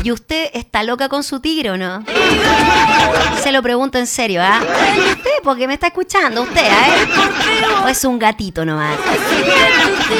¿Y usted está loca con su tigre o no? Se lo pregunto en serio, ¿ah? ¿Usted? Porque me está escuchando usted, ¿eh? ¿O es un gatito nomás?